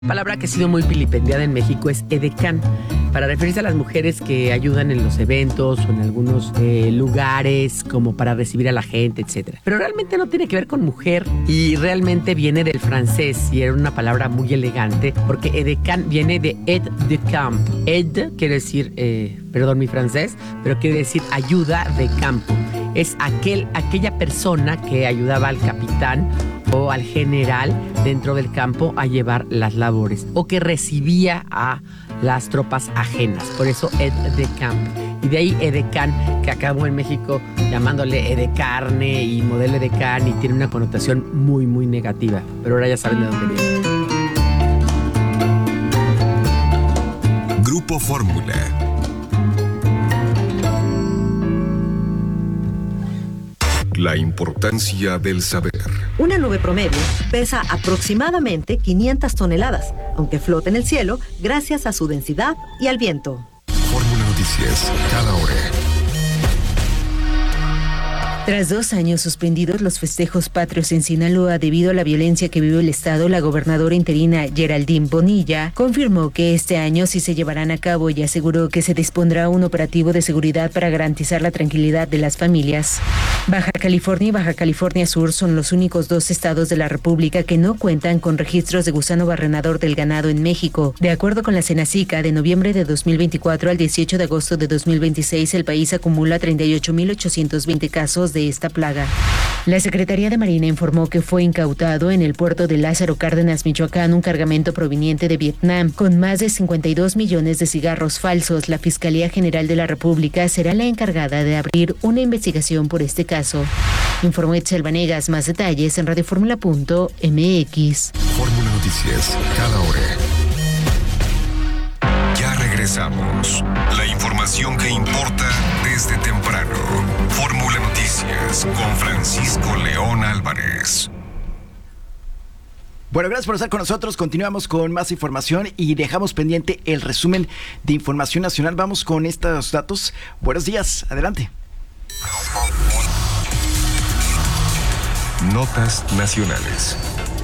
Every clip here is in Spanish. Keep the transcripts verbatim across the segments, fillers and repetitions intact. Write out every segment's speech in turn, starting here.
La palabra que ha sido muy vilipendiada en México es edecán, para referirse a las mujeres que ayudan en los eventos o en algunos eh, lugares como para recibir a la gente, etcétera. Pero realmente no tiene que ver con mujer y realmente viene del francés y era una palabra muy elegante porque edecán viene de aide de camp. Aide quiere decir, eh, perdón mi francés, pero quiere decir ayuda de campo. Es aquel, aquella persona que ayudaba al capitán o al general dentro del campo a llevar las labores o que recibía a las tropas ajenas, por eso aide de camp. Y de ahí edecán, que acabó en México llamándole edecarne y modelo edecán y tiene una connotación muy muy negativa, pero ahora ya saben de dónde viene. Grupo Fórmula. La importancia del saber. Una nube promedio pesa aproximadamente quinientas toneladas, aunque flota en el cielo gracias a su densidad y al viento. Fórmula Noticias, cada hora. Tras dos años suspendidos los festejos patrios en Sinaloa debido a la violencia que vive el estado, la gobernadora interina Geraldine Bonilla confirmó que este año sí se llevarán a cabo y aseguró que se dispondrá un operativo de seguridad para garantizar la tranquilidad de las familias. Baja California y Baja California Sur son los únicos dos estados de la República que no cuentan con registros de gusano barrenador del ganado en México. De acuerdo con la Senacica, de noviembre de dos mil veinticuatro al dieciocho de agosto de dos mil veintiséis, el país acumula treinta y ocho mil ochocientos veinte casos de esta plaga. La Secretaría de Marina informó que fue incautado en el puerto de Lázaro Cárdenas, Michoacán, un cargamento proveniente de Vietnam con más de cincuenta y dos millones de cigarros falsos. La Fiscalía General de la República será la encargada de abrir una investigación por este caso. Informó Itzel Vanegas. Más detalles en radioformula punto m x. Fórmula Noticias, cada hora. Ya regresamos. La información que importa desde temprano. Fórmula Noticias con Francisco León Álvarez. Bueno, gracias por estar con nosotros. Continuamos con más información y dejamos pendiente el resumen de información nacional. Vamos con estos datos. Buenos días, adelante. Notas nacionales.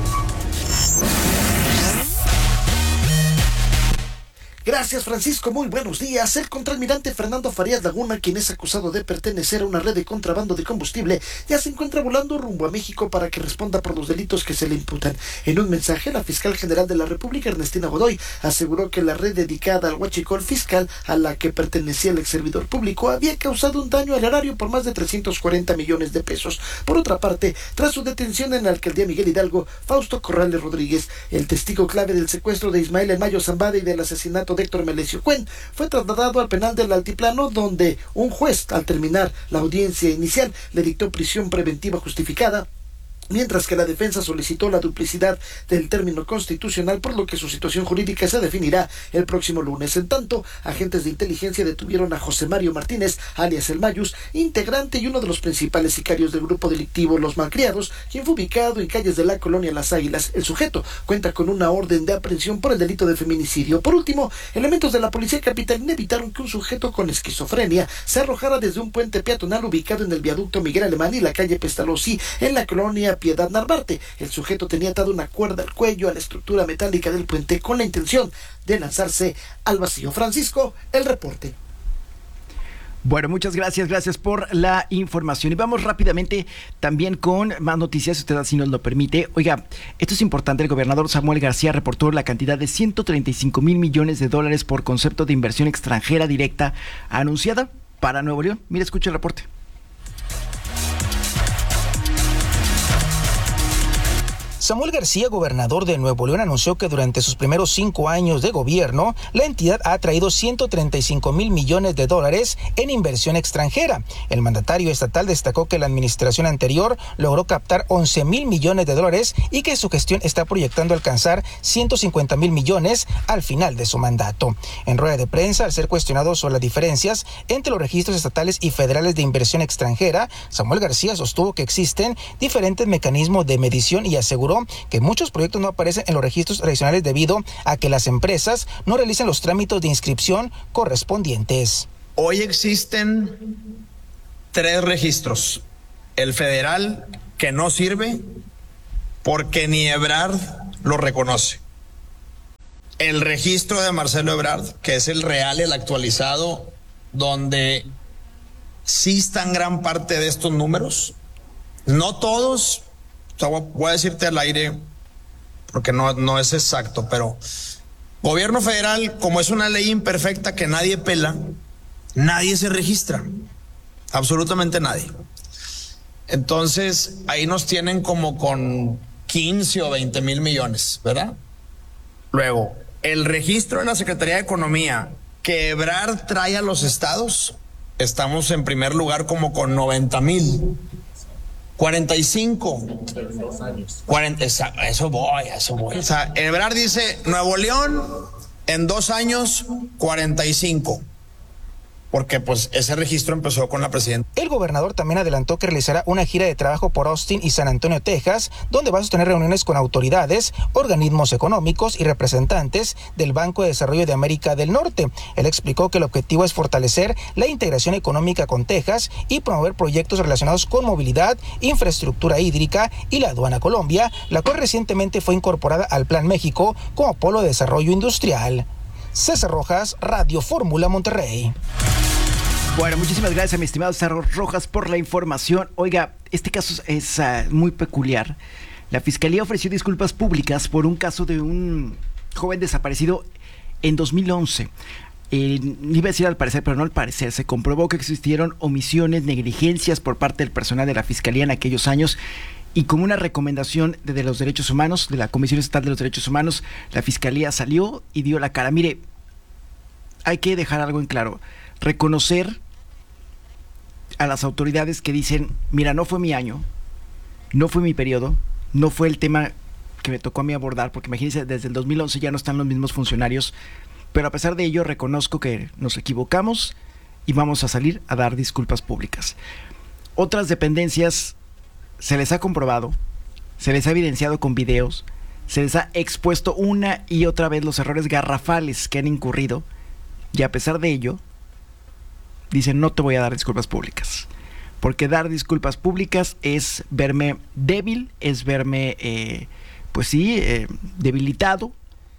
Gracias, Francisco. Muy buenos días. El contraalmirante Fernando Farías Laguna, quien es acusado de pertenecer a una red de contrabando de combustible, ya se encuentra volando rumbo a México para que responda por los delitos que se le imputan. En un mensaje, la fiscal general de la República, Ernestina Godoy, aseguró que la red dedicada al huachicol fiscal a la que pertenecía el ex servidor público había causado un daño al erario por más de trescientos cuarenta millones de pesos. Por otra parte, tras su detención en la alcaldía Miguel Hidalgo, Fausto Corrales Rodríguez, el testigo clave del secuestro de Ismael El Mayo Zambada y del asesinato de Héctor Melesio Cuen, fue trasladado al penal del Altiplano, donde un juez, al terminar la audiencia inicial, le dictó prisión preventiva justificada, mientras que la defensa solicitó la duplicidad del término constitucional, por lo que su situación jurídica se definirá el próximo lunes. En tanto, agentes de inteligencia detuvieron a José Mario Martínez, alias El Mayus, integrante y uno de los principales sicarios del grupo delictivo Los Malcriados, quien fue ubicado en calles de la colonia Las Águilas. El sujeto cuenta con una orden de aprehensión por el delito de feminicidio. Por último, elementos de la policía capitalina evitaron que un sujeto con esquizofrenia se arrojara desde un puente peatonal ubicado en el viaducto Miguel Alemán y la calle Pestalozzi, en la colonia Piedad Narvarte. El sujeto tenía atada una cuerda al cuello a la estructura metálica del puente con la intención de lanzarse al vacío. Francisco, el reporte. Bueno, muchas gracias, gracias por la información. Y vamos rápidamente también con más noticias, si usted así nos lo permite. Oiga, esto es importante. El gobernador Samuel García reportó la cantidad de ciento treinta y cinco mil millones de dólares por concepto de inversión extranjera directa anunciada para Nuevo León. Mira, escucha el reporte. Samuel García, gobernador de Nuevo León, anunció que durante sus primeros cinco años de gobierno, la entidad ha atraído ciento treinta y cinco mil millones de dólares en inversión extranjera. El mandatario estatal destacó que la administración anterior logró captar once mil millones de dólares y que su gestión está proyectando alcanzar ciento cincuenta mil millones al final de su mandato. En rueda de prensa, al ser cuestionado sobre las diferencias entre los registros estatales y federales de inversión extranjera, Samuel García sostuvo que existen diferentes mecanismos de medición y aseguró que muchos proyectos no aparecen en los registros tradicionales debido a que las empresas no realizan los trámites de inscripción correspondientes. Hoy existen tres registros. El federal, que no sirve porque ni Ebrard lo reconoce. el registro de Marcelo Ebrard, que es el real, el actualizado, donde sí están gran parte de estos números. No todos, o sea, voy a decirte al aire, porque no, no es exacto, pero gobierno federal, como es una ley imperfecta que nadie pela, nadie se registra, absolutamente nadie. Entonces, ahí nos tienen como con quince o veinte mil millones, ¿verdad? Luego, el registro de la Secretaría de Economía que Ebrard trae a los estados, estamos en primer lugar como con noventa mil. cuarenta y cinco. cuarenta, eso voy, eso voy. O sea, Ebrard dice, Nuevo León, en dos años, cuarenta y cinco. Porque pues ese registro empezó con la presidenta. El gobernador también adelantó que realizará una gira de trabajo por Austin y San Antonio, Texas, donde va a sostener reuniones con autoridades, organismos económicos y representantes del Banco de Desarrollo de América del Norte. Él explicó que el objetivo es fortalecer la integración económica con Texas y promover proyectos relacionados con movilidad, infraestructura hídrica y la aduana Colombia, la cual recientemente fue incorporada al Plan México como polo de desarrollo industrial. César Rojas, Radio Fórmula Monterrey. Bueno, muchísimas gracias a mi estimado César Rojas por la información. Oiga, este caso es uh, muy peculiar. La Fiscalía ofreció disculpas públicas por un caso de un joven desaparecido en dos mil once. Eh, iba a decir al parecer, pero no al parecer. Se comprobó que existieron omisiones, negligencias por parte del personal de la Fiscalía en aquellos años. Y como una recomendación de, de los derechos humanos, de la Comisión Estatal de los Derechos Humanos, la Fiscalía salió y dio la cara. Mire, hay que dejar algo en claro. Reconocer a las autoridades que dicen, mira, no fue mi año, no fue mi periodo, no fue el tema que me tocó a mí abordar, porque imagínense, desde el dos mil once ya no están los mismos funcionarios, pero a pesar de ello reconozco que nos equivocamos y vamos a salir a dar disculpas públicas. Otras dependencias se les ha comprobado, se les ha evidenciado con videos, se les ha expuesto una y otra vez los errores garrafales que han incurrido, y a pesar de ello dicen, no te voy a dar disculpas públicas, porque dar disculpas públicas es verme débil, es verme eh, pues sí, eh, debilitado,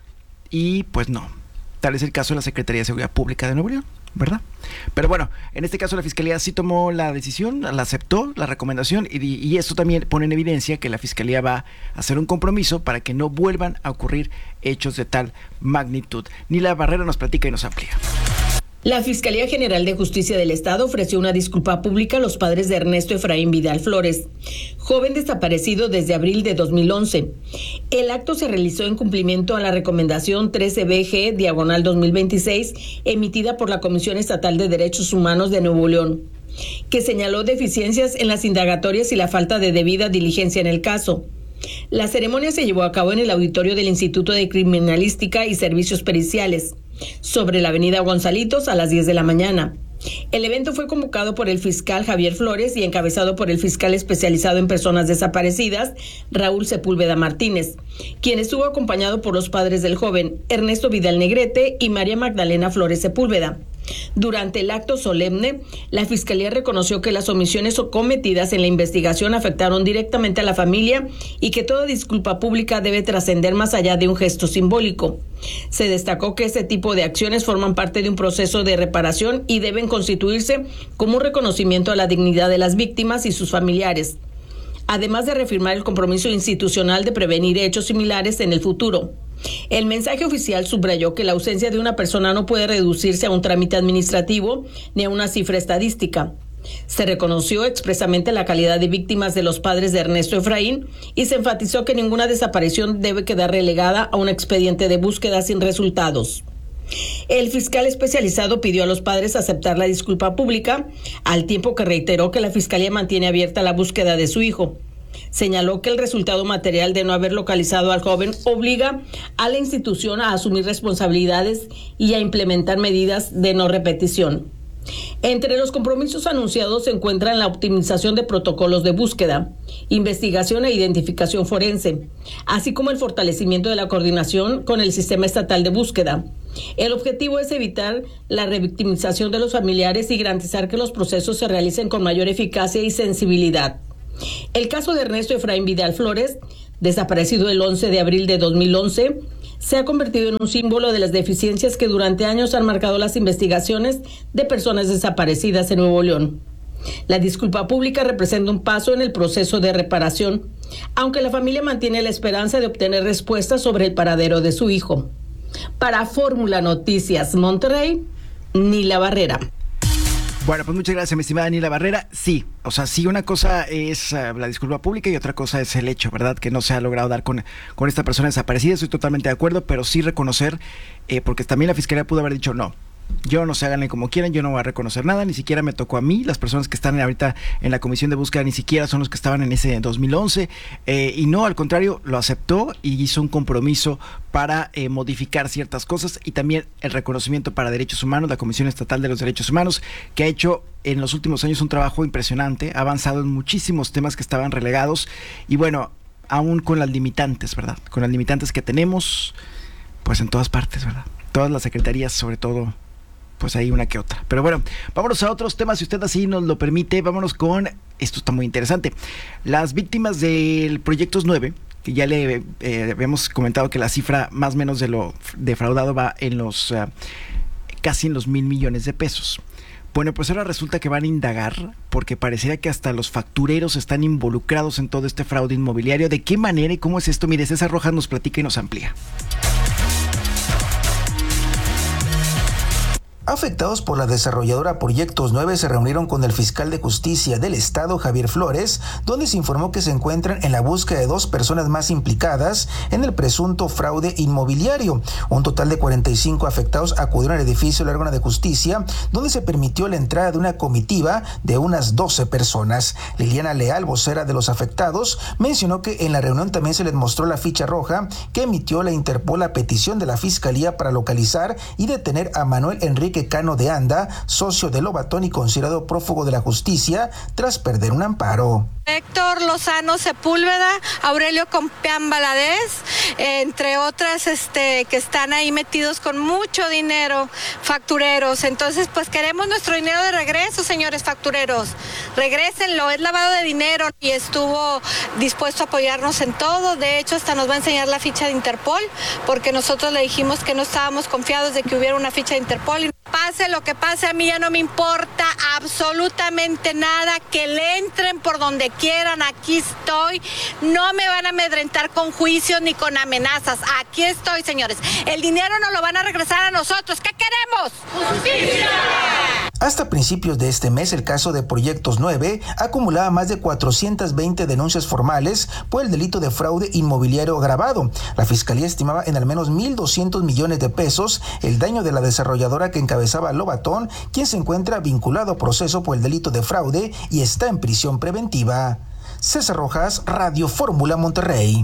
y pues no. Tal es el caso de la Secretaría de Seguridad Pública de Nuevo León, ¿verdad? Pero bueno, en este caso la Fiscalía sí tomó la decisión, la aceptó, la recomendación, y, y esto también pone en evidencia que la Fiscalía va a hacer un compromiso para que no vuelvan a ocurrir hechos de tal magnitud. Nila Barrera nos platica y nos amplía. La Fiscalía General de Justicia del Estado ofreció una disculpa pública a los padres de Ernesto Efraín Vidal Flores, joven desaparecido desde abril de dos mil once. El acto se realizó en cumplimiento a la recomendación trece B G diagonal dos mil veintiséis emitida por la Comisión Estatal de Derechos Humanos de Nuevo León, que señaló deficiencias en las indagatorias y la falta de debida diligencia en el caso. La ceremonia se llevó a cabo en el auditorio del Instituto de Criminalística y Servicios Periciales, sobre la avenida Gonzalitos, a las diez de la mañana. El evento fue convocado por el fiscal Javier Flores y encabezado por el fiscal especializado en personas desaparecidas, Raúl Sepúlveda Martínez, quien estuvo acompañado por los padres del joven, Ernesto Vidal Negrete y María Magdalena Flores Sepúlveda. Durante el acto solemne, la Fiscalía reconoció que las omisiones cometidas en la investigación afectaron directamente a la familia y que toda disculpa pública debe trascender más allá de un gesto simbólico. Se destacó que este tipo de acciones forman parte de un proceso de reparación y deben constituirse como un reconocimiento a la dignidad de las víctimas y sus familiares, además de reafirmar el compromiso institucional de prevenir hechos similares en el futuro. El mensaje oficial subrayó que la ausencia de una persona no puede reducirse a un trámite administrativo ni a una cifra estadística. Se reconoció expresamente la calidad de víctimas de los padres de Ernesto Efraín y se enfatizó que ninguna desaparición debe quedar relegada a un expediente de búsqueda sin resultados. El fiscal especializado pidió a los padres aceptar la disculpa pública, al tiempo que reiteró que la Fiscalía mantiene abierta la búsqueda de su hijo. Señaló que el resultado material de no haber localizado al joven obliga a la institución a asumir responsabilidades y a implementar medidas de no repetición. Entre los compromisos anunciados se encuentran la optimización de protocolos de búsqueda, investigación e identificación forense, así como el fortalecimiento de la coordinación con el sistema estatal de búsqueda. El objetivo es evitar la revictimización de los familiares y garantizar que los procesos se realicen con mayor eficacia y sensibilidad. El caso de Ernesto Efraín Vidal Flores, desaparecido el once de abril de dos mil once, se ha convertido en un símbolo de las deficiencias que durante años han marcado las investigaciones de personas desaparecidas en Nuevo León. La disculpa pública representa un paso en el proceso de reparación, aunque la familia mantiene la esperanza de obtener respuestas sobre el paradero de su hijo. Para Fórmula Noticias Monterrey, Nila Barrera. Bueno, pues muchas gracias, mi estimada Nila Barrera. Sí, o sea, sí, una cosa es uh, la disculpa pública y otra cosa es el hecho, ¿verdad? Que no se ha logrado dar con, con esta persona desaparecida. Estoy totalmente de acuerdo, pero sí reconocer, eh, porque también la Fiscalía pudo haber dicho no. Yo no sé, háganle como quieran, yo no voy a reconocer nada, ni siquiera me tocó a mí, las personas que están ahorita en la comisión de búsqueda ni siquiera son los que estaban en ese dos mil once, eh, y no, al contrario, lo aceptó y hizo un compromiso para eh, modificar ciertas cosas, y también el reconocimiento para derechos humanos, la Comisión Estatal de los Derechos Humanos, que ha hecho en los últimos años un trabajo impresionante, ha avanzado en muchísimos temas que estaban relegados, y bueno, aún con las limitantes, ¿verdad? Con las limitantes que tenemos, pues en todas partes, ¿verdad? Todas las secretarías, sobre todo, pues hay una que otra. Pero bueno, vámonos a otros temas, si usted así nos lo permite. Vámonos con, esto está muy interesante, las víctimas del Proyectos nueve, que ya le eh, habíamos comentado que la cifra más o menos de lo defraudado va en los uh, casi en los mil millones de pesos. Bueno, pues ahora resulta que van a indagar, porque parecería que hasta los factureros están involucrados en todo este fraude inmobiliario. ¿De qué manera y cómo es esto? Mire, César Rojas nos platica y nos amplía. Afectados por la desarrolladora Proyectos nueve se reunieron con el fiscal de justicia del estado, Javier Flores, donde se informó que se encuentran en la búsqueda de dos personas más implicadas en el presunto fraude inmobiliario. Un total de cuarenta y cinco afectados acudieron al edificio del órgano de justicia, donde se permitió la entrada de una comitiva de unas doce personas. Liliana Leal, vocera de los afectados, mencionó que en la reunión también se les mostró la ficha roja que emitió la Interpol a petición de la fiscalía para localizar y detener a Manuel Enrique Cano de Anda, socio de Lobatón y considerado prófugo de la justicia tras perder un amparo. Héctor Lozano Sepúlveda, Aurelio Compeán Valadez, eh, entre otras este, que están ahí metidos con mucho dinero, factureros. Entonces, pues queremos nuestro dinero de regreso, señores factureros. Regrésenlo, es lavado de dinero y estuvo dispuesto a apoyarnos en todo. De hecho, hasta nos va a enseñar la ficha de Interpol, porque nosotros le dijimos que no estábamos confiados de que hubiera una ficha de Interpol. Y pase lo que pase, a mí ya no me importa absolutamente nada, que le entren por donde quieran, aquí estoy, no me van a amedrentar con juicios ni con amenazas, aquí estoy, señores. El dinero nos lo van a regresar a nosotros, ¿qué queremos? ¡Justicia! Hasta principios de este mes, el caso de Proyectos nueve acumulaba más de cuatrocientas veinte denuncias formales por el delito de fraude inmobiliario agravado. La fiscalía estimaba en al menos mil doscientos millones de pesos el daño de la desarrolladora que encabezaba Lobatón, quien se encuentra vinculado a proceso por el delito de fraude y está en prisión preventiva. César Rojas, Radio Fórmula Monterrey.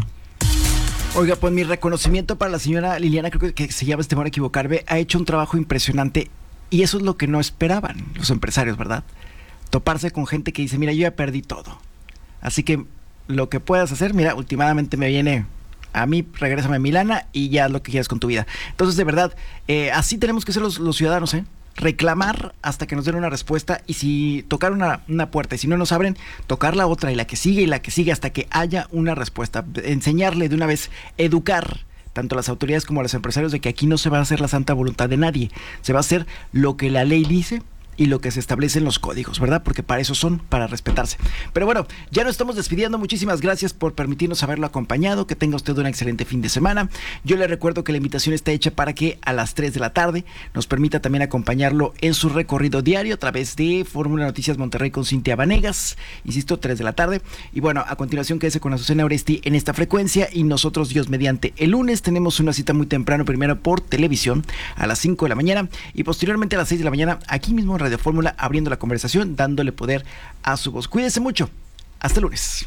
Oiga, pues mi reconocimiento para la señora Liliana, creo que se llama, este temor a equivocarme, ha hecho un trabajo impresionante. Y eso es lo que no esperaban los empresarios, ¿verdad? Toparse con gente que dice, mira, yo ya perdí todo. Así que lo que puedas hacer, mira, últimamente me viene a mí, regrésame a mi lana y ya haz lo que quieras con tu vida. Entonces, de verdad, eh, así tenemos que ser los, los ciudadanos, ¿eh? Reclamar hasta que nos den una respuesta, y si tocar una, una puerta y si no nos abren, tocar la otra y la que sigue y la que sigue hasta que haya una respuesta. Enseñarle de una vez, educar tanto a las autoridades como a los empresarios de que aquí no se va a hacer la santa voluntad de nadie, se va a hacer lo que la ley dice y lo que se establece en los códigos, ¿verdad? Porque para eso son, para respetarse. Pero bueno, ya nos estamos despidiendo. Muchísimas gracias por permitirnos haberlo acompañado. Que tenga usted un excelente fin de semana. Yo le recuerdo que la invitación está hecha para que a las tres de la tarde nos permita también acompañarlo en su recorrido diario a través de Fórmula Noticias Monterrey con Cintia Vanegas. Insisto, tres de la tarde. Y bueno, a continuación quédese con Azucena Oresti en esta frecuencia, y nosotros, Dios mediante, el lunes tenemos una cita muy temprano, primero por televisión a las cinco de la mañana y posteriormente a las seis de la mañana aquí mismo en Radio Fórmula, abriendo la conversación, dándole poder a su voz. Cuídense mucho. Hasta el lunes.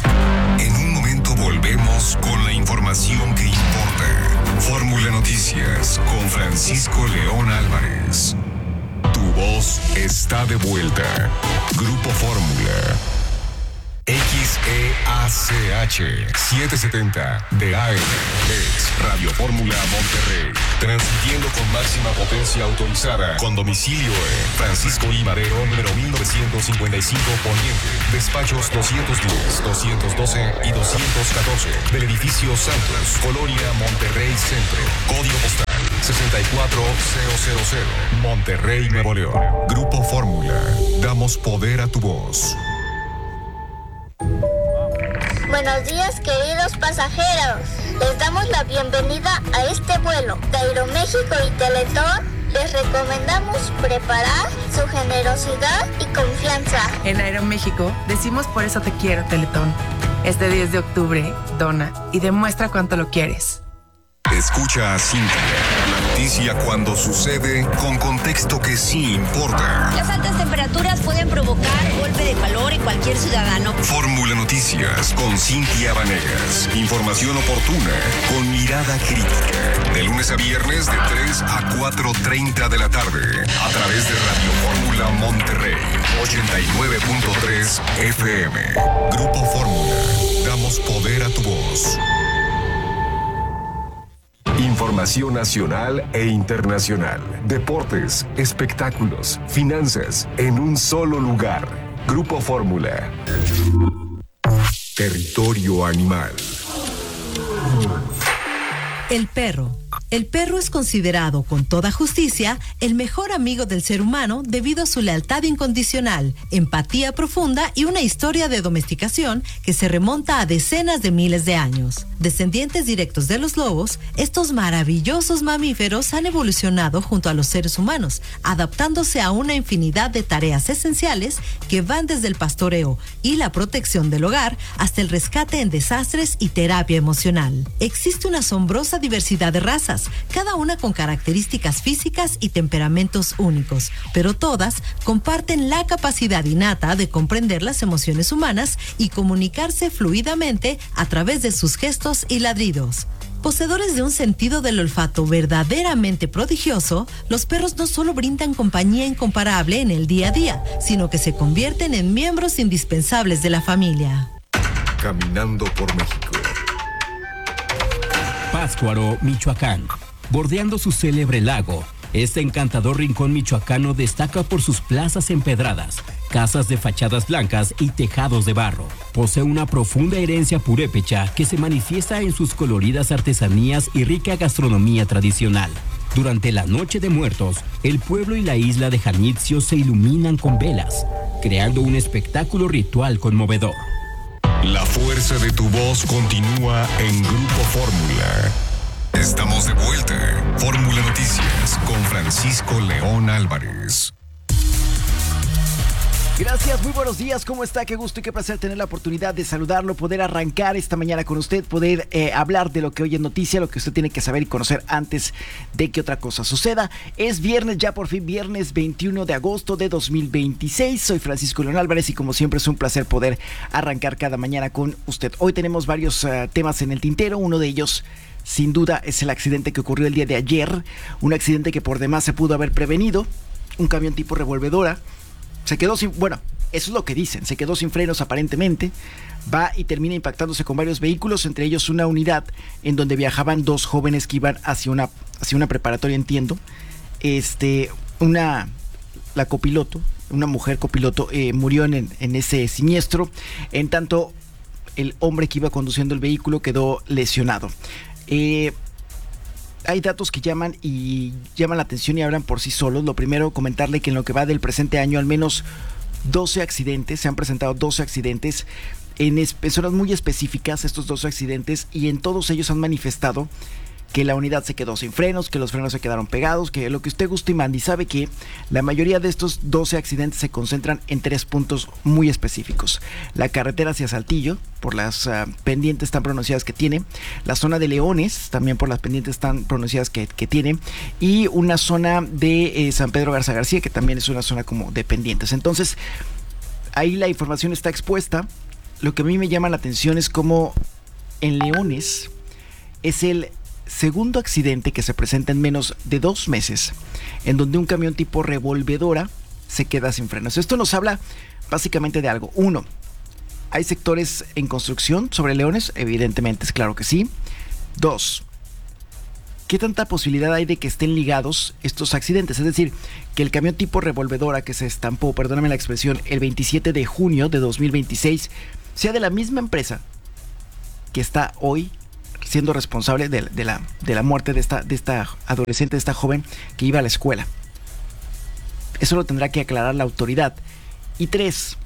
En un momento volvemos con la información que importa. Fórmula Noticias con Francisco León Álvarez. Tu voz está de vuelta. Grupo Fórmula. X E A C H setecientos setenta de A M es Radio Fórmula Monterrey. Transmitiendo con máxima potencia autorizada. Con domicilio en Francisco I. Madero, número mil novecientos cincuenta y cinco Poniente. Despachos doscientos diez, doscientos doce y doscientos catorce. Del edificio Santos, Colonia Monterrey Centro. Código postal sesenta y cuatro mil. Monterrey, Nuevo León. Grupo Fórmula. Damos poder a tu voz. Buenos días, queridos pasajeros. Les damos la bienvenida a este vuelo de Aeroméxico y Teletón. Les recomendamos preparar su generosidad y confianza. En Aeroméxico decimos por eso te quiero, Teletón. Este diez de octubre, dona y demuestra cuánto lo quieres. Escucha a Cintia, la noticia cuando sucede con contexto que sí importa. Las altas temperaturas pueden provocar golpe de calor en cualquier ciudadano. Fórmula Noticias con Cintia Vanegas. Información oportuna con mirada crítica. De lunes a viernes de tres a cuatro treinta de la tarde. A través de Radio Fórmula Monterrey ochenta y nueve punto tres F M. Grupo Fórmula. Damos poder a tu voz. Información nacional e internacional. Deportes, espectáculos, finanzas, en un solo lugar. Grupo Fórmula. Territorio animal. El perro. El perro es considerado con toda justicia el mejor amigo del ser humano debido a su lealtad incondicional, empatía profunda y una historia de domesticación que se remonta a decenas de miles de años. Descendientes directos de los lobos, estos maravillosos mamíferos han evolucionado junto a los seres humanos, adaptándose a una infinidad de tareas esenciales que van desde el pastoreo y la protección del hogar hasta el rescate en desastres y terapia emocional. Existe una asombrosa diversidad de razas, cada una con características físicas y temperamentos únicos, pero todas comparten la capacidad innata de comprender las emociones humanas y comunicarse fluidamente a través de sus gestos y ladridos. Poseedores de un sentido del olfato verdaderamente prodigioso, los perros no solo brindan compañía incomparable en el día a día, sino que se convierten en miembros indispensables de la familia. Caminando por México. Pátzcuaro, Michoacán. Bordeando su célebre lago, este encantador rincón michoacano destaca por sus plazas empedradas, casas de fachadas blancas y tejados de barro. Posee una profunda herencia purépecha que se manifiesta en sus coloridas artesanías y rica gastronomía tradicional. Durante la Noche de Muertos, el pueblo y la isla de Janitzio se iluminan con velas, creando un espectáculo ritual conmovedor. La fuerza de tu voz continúa en Grupo Fórmula. Estamos de vuelta. Fórmula Noticias con Francisco León Álvarez. Gracias, muy buenos días, ¿cómo está? Qué gusto y qué placer tener la oportunidad de saludarlo, poder arrancar esta mañana con usted, poder eh, hablar de lo que hoy es noticia, lo que usted tiene que saber y conocer antes de que otra cosa suceda. Es viernes, ya por fin viernes veintiuno de agosto de dos mil veintiséis, soy Francisco León Álvarez y como siempre es un placer poder arrancar cada mañana con usted. Hoy tenemos varios uh, temas en el tintero, uno de ellos sin duda es el accidente que ocurrió el día de ayer, un accidente que por demás se pudo haber prevenido, un camión tipo revolvedora. Se quedó sin, bueno, eso es lo que dicen, se quedó sin frenos aparentemente, va y termina impactándose con varios vehículos, entre ellos una unidad en donde viajaban dos jóvenes que iban hacia una, hacia una preparatoria, entiendo. Este, una, la copiloto, una mujer copiloto, eh, murió en, en ese siniestro, en tanto el hombre que iba conduciendo el vehículo quedó lesionado. Eh... Hay datos que llaman y llaman la atención y hablan por sí solos. Lo primero, comentarle que en lo que va del presente año, al menos doce accidentes, se han presentado doce accidentes en, es, en zonas muy específicas, estos doce accidentes, y en todos ellos han manifestado que la unidad se quedó sin frenos, que los frenos se quedaron pegados, que lo que usted guste y mande. Y sabe que la mayoría de estos doce accidentes se concentran en tres puntos muy específicos. La carretera hacia Saltillo, por las uh, pendientes tan pronunciadas que tiene. La zona de Leones, también por las pendientes tan pronunciadas que, que tiene. Y una zona de eh, San Pedro Garza García, que también es una zona como de pendientes. Entonces, ahí la información está expuesta. Lo que a mí me llama la atención es cómo en Leones es el segundo accidente que se presenta en menos de dos meses, en donde un camión tipo revolvedora se queda sin frenos. Esto nos habla básicamente de algo. Uno, ¿hay sectores en construcción sobre Leones? Evidentemente, es claro que sí. Dos, ¿qué tanta posibilidad hay de que estén ligados estos accidentes? Es decir, que el camión tipo revolvedora que se estampó, perdóname la expresión, el veintisiete de junio de dos mil veintiséis, sea de la misma empresa que está hoy siendo responsable de, de, la, de la muerte de esta, de esta adolescente, de esta joven que iba a la escuela. Eso lo tendrá que aclarar la autoridad. Y tres,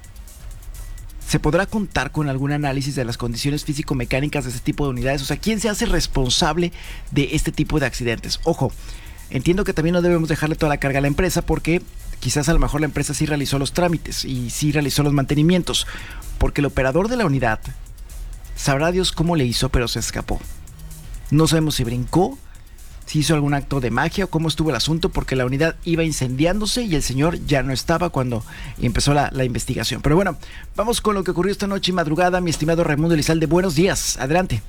¿se podrá contar con algún análisis de las condiciones físico-mecánicas de este tipo de unidades? O sea, ¿quién se hace responsable de este tipo de accidentes? Ojo, entiendo que también no debemos dejarle toda la carga a la empresa, porque quizás a lo mejor la empresa sí realizó los trámites y sí realizó los mantenimientos, porque el operador de la unidad sabrá Dios cómo le hizo, pero se escapó. No sabemos si brincó, si hizo algún acto de magia o cómo estuvo el asunto, porque la unidad iba incendiándose y el señor ya no estaba cuando empezó la, la investigación. Pero bueno, vamos con lo que ocurrió esta noche y madrugada, mi estimado Raimundo Elizalde. Buenos días, adelante.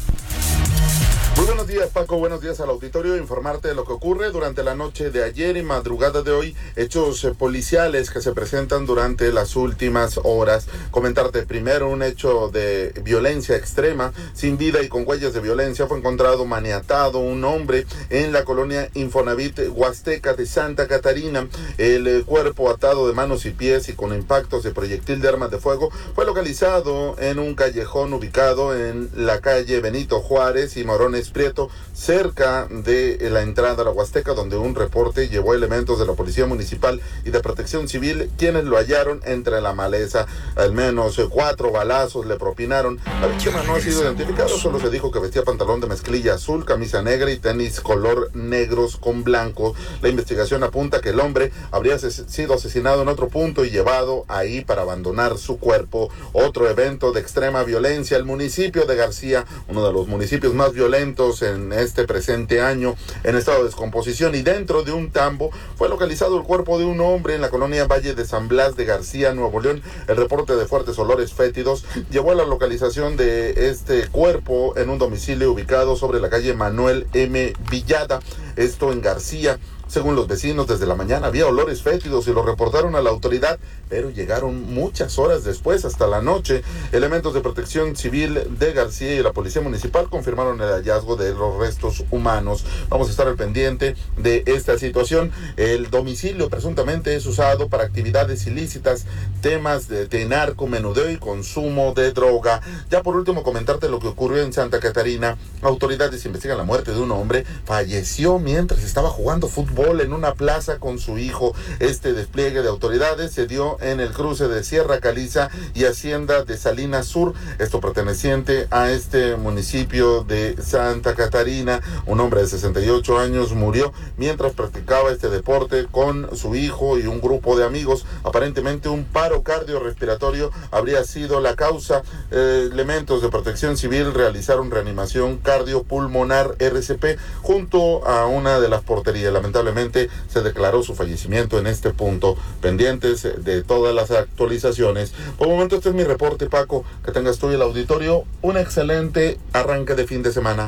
Muy buenos días, Paco, buenos días al auditorio. Informarte de lo que ocurre durante la noche de ayer y madrugada de hoy, hechos eh, policiales que se presentan durante las últimas horas. Comentarte primero un hecho de violencia extrema, sin vida y con huellas de violencia. Fue encontrado maniatado un hombre en la colonia Infonavit Huasteca de Santa Catarina. El eh, cuerpo atado de manos y pies y con impactos de proyectil de armas de fuego fue localizado en un callejón ubicado en la calle Benito Juárez y Morones Prieto, cerca de la entrada a la Huasteca, donde un reporte llevó elementos de la Policía Municipal y de Protección Civil, quienes lo hallaron entre la maleza. Al menos cuatro balazos le propinaron. La víctima no ha sido identificada, solo se dijo que vestía pantalón de mezclilla azul, camisa negra y tenis color negros con blanco. La investigación apunta que el hombre habría sido asesinado en otro punto y llevado ahí para abandonar su cuerpo. Otro evento de extrema violencia, el municipio de García, uno de los municipios más violentos en este presente año, en estado de descomposición, y dentro de un tambo fue localizado el cuerpo de un hombre en la colonia Valle de San Blas de García, Nuevo León. El reporte de fuertes olores fétidos llevó a la localización de este cuerpo en un domicilio ubicado sobre la calle Manuel M. Villada, esto en García. Según los vecinos, desde la mañana había olores fétidos y lo reportaron a la autoridad, pero llegaron muchas horas después, hasta la noche. Elementos de Protección Civil de García y la Policía Municipal confirmaron el hallazgo de los restos humanos. Vamos a estar al pendiente de esta situación. El domicilio presuntamente es usado para actividades ilícitas, temas de, de narco, menudeo y consumo de droga. Ya por último, comentarte lo que ocurrió en Santa Catarina. Autoridades investigan la muerte de un hombre. Falleció mientras estaba jugando fútbol en una plaza con su hijo. Este despliegue de autoridades se dio en el cruce de Sierra Caliza y Hacienda de Salinas Sur, esto perteneciente a este municipio de Santa Catarina. Un hombre de sesenta y ocho años murió mientras practicaba este deporte con su hijo y un grupo de amigos. Aparentemente un paro cardiorrespiratorio habría sido la causa. Eh, elementos de Protección Civil realizaron reanimación cardiopulmonar R C P junto a una de las porterías. Lamentablemente se declaró su fallecimiento en este punto. Pendientes de todas las actualizaciones. Por el momento este es mi reporte, Paco. Que tengas tú y el auditorio un excelente arranque de fin de semana.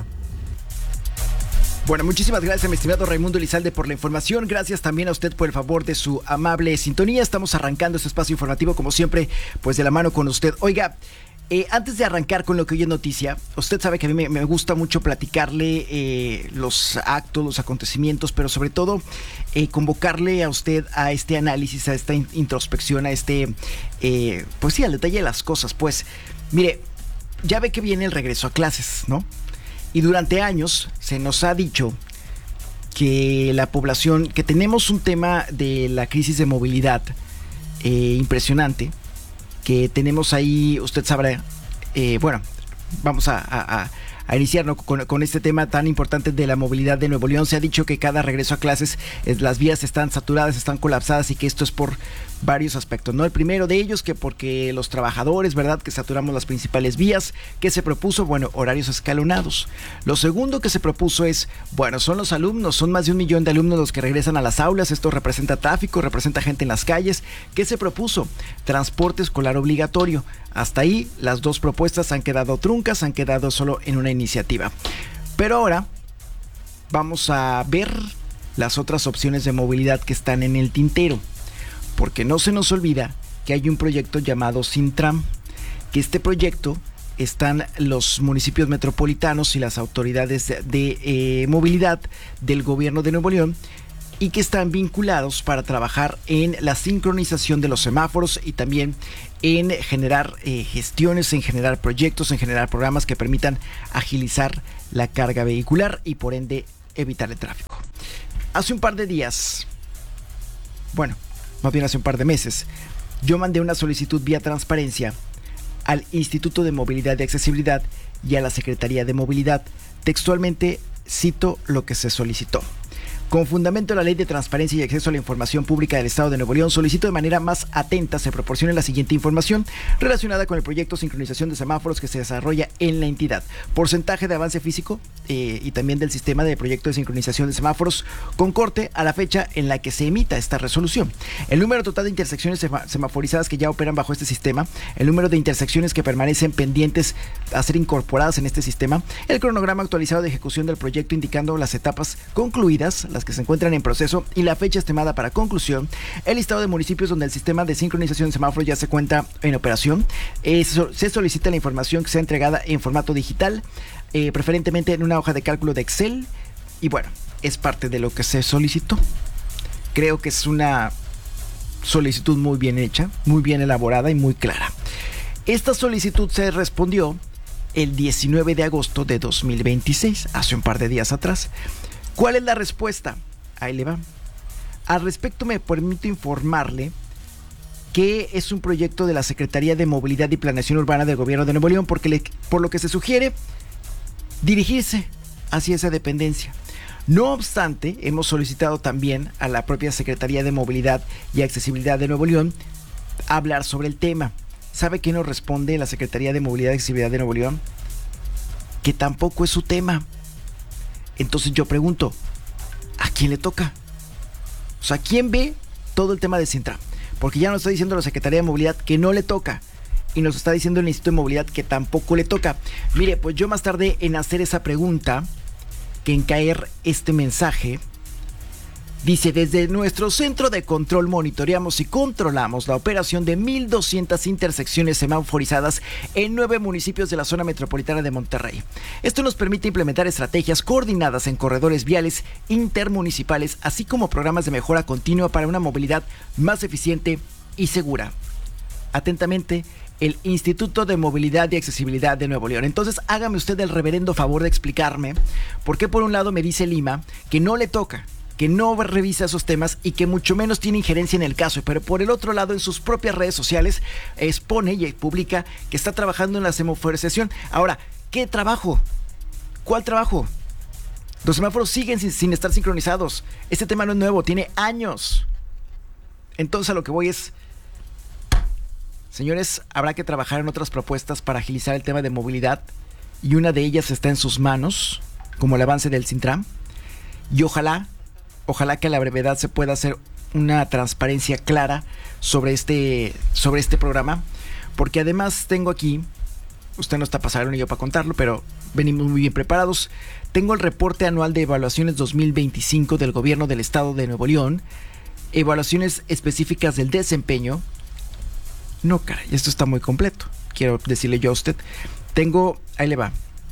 Bueno, muchísimas gracias, mi estimado Raimundo Elizalde, por la información. Gracias también a usted por el favor de su amable sintonía. Estamos arrancando este espacio informativo, como siempre, pues de la mano con usted. Oiga, Eh, antes de arrancar con lo que hoy es noticia, usted sabe que a mí me, me gusta mucho platicarle eh, los actos, los acontecimientos, pero sobre todo eh, convocarle a usted a este análisis, a esta in- introspección, a este, eh, pues sí, al detalle de las cosas. Pues, mire, ya ve que viene el regreso a clases, ¿no? Y durante años se nos ha dicho que la población, que tenemos un tema de la crisis de movilidad eh, impresionante, que tenemos ahí, usted sabrá, eh, bueno, vamos a, a, a iniciar, ¿no?, con, con este tema tan importante de la movilidad de Nuevo León. Se ha dicho que cada regreso a clases eh, las vías están saturadas, están colapsadas, y que esto es por varios aspectos, ¿no? El primero de ellos, que porque los trabajadores, ¿verdad?, que saturamos las principales vías. ¿Qué se propuso? Bueno, horarios escalonados. Lo segundo que se propuso es, bueno, son los alumnos, son más de un millón de alumnos los que regresan a las aulas. Esto representa tráfico, representa gente en las calles. ¿Qué se propuso? Transporte escolar obligatorio. Hasta ahí las dos propuestas han quedado truncas, han quedado solo en una iniciativa. Pero ahora vamos a ver las otras opciones de movilidad que están en el tintero, porque no se nos olvida que hay un proyecto llamado Sintram, que este proyecto están los municipios metropolitanos y las autoridades de, de eh, movilidad del gobierno de Nuevo León, y que están vinculados para trabajar en la sincronización de los semáforos y también en generar eh, gestiones, en generar proyectos, en generar programas que permitan agilizar la carga vehicular y por ende evitar el tráfico. Hace un par de días, bueno, más bien hace un par de meses, yo mandé una solicitud vía transparencia al Instituto de Movilidad y Accesibilidad y a la Secretaría de Movilidad. Textualmente cito lo que se solicitó. Con fundamento en la Ley de Transparencia y Acceso a la Información Pública del Estado de Nuevo León, solicito de manera más atenta se proporcione la siguiente información relacionada con el proyecto Sincronización de Semáforos que se desarrolla en la entidad. Porcentaje de avance físico eh, y también del sistema de proyecto de sincronización de semáforos con corte a la fecha en la que se emita esta resolución. El número total de intersecciones sema- semaforizadas que ya operan bajo este sistema, el número de intersecciones que permanecen pendientes a ser incorporadas en este sistema, el cronograma actualizado de ejecución del proyecto indicando las etapas concluidas, las que se encuentran en proceso y la fecha estimada para conclusión, el listado de municipios donde el sistema de sincronización de semáforos ya se encuentra en operación. Eh, se solicita la información que sea entregada en formato digital, eh, preferentemente en una hoja de cálculo de Excel, y bueno, es parte de lo que se solicitó. Creo que es una solicitud muy bien hecha, muy bien elaborada y muy clara. Esta solicitud se respondió el diecinueve de agosto de dos mil veintiséis, hace un par de días atrás. ¿Cuál es la respuesta? Ahí le va. Al respecto me permito informarle que es un proyecto de la Secretaría de Movilidad y Planeación Urbana del Gobierno de Nuevo León, porque le, por lo que se sugiere dirigirse hacia esa dependencia. No obstante, hemos solicitado también a la propia Secretaría de Movilidad y Accesibilidad de Nuevo León hablar sobre el tema. ¿Sabe qué nos responde la Secretaría de Movilidad y Accesibilidad de Nuevo León? Que tampoco es su tema. Entonces yo pregunto, ¿a quién le toca? O sea, ¿quién ve todo el tema de Sintram? Porque ya nos está diciendo la Secretaría de Movilidad que no le toca, y nos está diciendo el Instituto de Movilidad que tampoco le toca. Mire, pues yo más tardé en hacer esa pregunta que en caer este mensaje. Dice, desde nuestro centro de control monitoreamos y controlamos la operación de mil doscientas intersecciones semaforizadas en nueve municipios de la zona metropolitana de Monterrey. Esto nos permite implementar estrategias coordinadas en corredores viales intermunicipales, así como programas de mejora continua para una movilidad más eficiente y segura. Atentamente, el Instituto de Movilidad y Accesibilidad de Nuevo León. Entonces, hágame usted el reverendo favor de explicarme por qué por un lado me dice Lima que no le toca, que no revisa esos temas y que mucho menos tiene injerencia en el caso, pero por el otro lado en sus propias redes sociales expone y publica que está trabajando en la semaforización. Ahora, ¿qué trabajo? ¿Cuál trabajo? Los semáforos siguen sin, sin estar sincronizados. Este tema no es nuevo, tiene años. Entonces a lo que voy es, señores, habrá que trabajar en otras propuestas para agilizar el tema de movilidad, y una de ellas está en sus manos, como el avance del Sintram, y ojalá Ojalá que a la brevedad se pueda hacer una transparencia clara sobre este, sobre este programa, porque además tengo aquí, usted no está pasando ni yo para contarlo, pero venimos muy bien preparados. Tengo el reporte anual de evaluaciones dos mil veinticinco del Gobierno del Estado de Nuevo León, evaluaciones específicas del desempeño. No, caray, esto está muy completo, quiero decirle yo a usted. Tengo, ahí le va,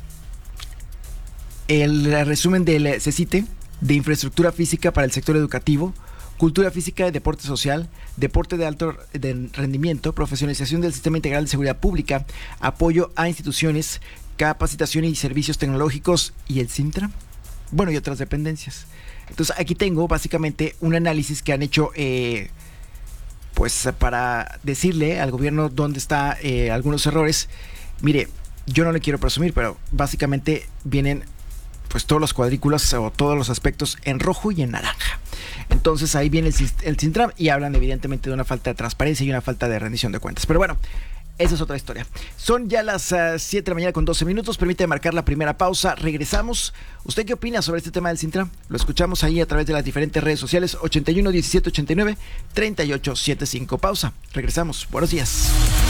el resumen del CECITE, de infraestructura física para el sector educativo, cultura física y deporte social, deporte de alto de rendimiento, profesionalización del sistema integral de seguridad pública, apoyo a instituciones, capacitación y servicios tecnológicos y el Sintram, bueno, y otras dependencias. Entonces aquí tengo básicamente un análisis que han hecho eh, pues para decirle al gobierno dónde están eh, algunos errores. Mire, yo no le quiero presumir, pero básicamente vienen pues todos los cuadrículos o todos los aspectos en rojo y en naranja. Entonces ahí viene el, el Sintram y hablan evidentemente de una falta de transparencia y una falta de rendición de cuentas. Pero bueno, esa es otra historia. Son ya las uh, siete de la mañana con doce minutos. Permítame marcar la primera pausa. Regresamos. ¿Usted qué opina sobre este tema del Sintram? Lo escuchamos ahí a través de las diferentes redes sociales. ochenta y uno, diecisiete, ochenta y nueve, treinta y ocho, setenta y cinco. Pausa. Regresamos. Buenos días.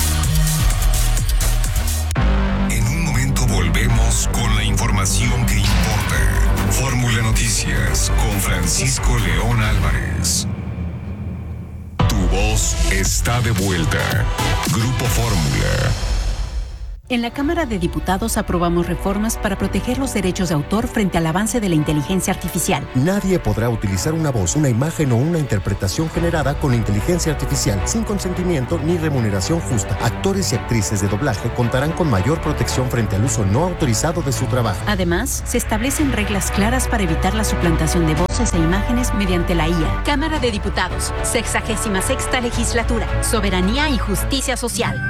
Volvemos con la información que importa. Fórmula Noticias con Francisco León Álvarez. Tu voz está de vuelta. Grupo Fórmula. En la Cámara de Diputados aprobamos reformas para proteger los derechos de autor frente al avance de la inteligencia artificial. Nadie podrá utilizar una voz, una imagen o una interpretación generada con inteligencia artificial sin consentimiento ni remuneración justa. Actores y actrices de doblaje contarán con mayor protección frente al uso no autorizado de su trabajo. Además, se establecen reglas claras para evitar la suplantación de voces e imágenes mediante la I A. Cámara de Diputados, sexagésima sexta legislatura, soberanía y justicia social.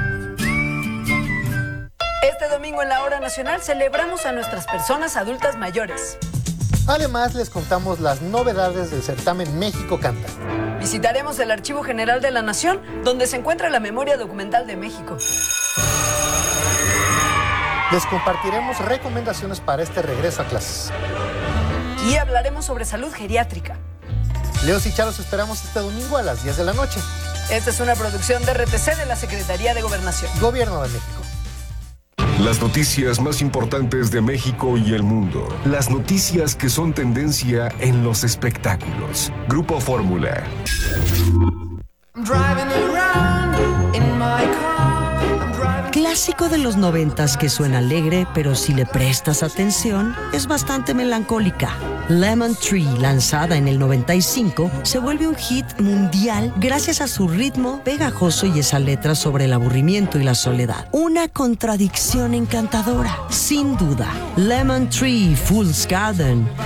Este domingo en la Hora Nacional celebramos a nuestras personas adultas mayores. Además, les contamos las novedades del certamen México Canta. Visitaremos el Archivo General de la Nación, donde se encuentra la memoria documental de México. Les compartiremos recomendaciones para este regreso a clases. Y hablaremos sobre salud geriátrica. Leos y Charo, los esperamos este domingo a las diez de la noche. Esta es una producción de R T C de la Secretaría de Gobernación. Gobierno de México. Las noticias más importantes de México y el mundo. Las noticias que son tendencia en los espectáculos. Grupo Fórmula. Clásico de los noventas que suena alegre, pero si le prestas atención, es bastante melancólica. Lemon Tree, lanzada en el noventa y cinco, se vuelve un hit mundial gracias a su ritmo pegajoso y esa letra sobre el aburrimiento y la soledad. Una contradicción encantadora, sin duda. Lemon Tree, Fool's Garden,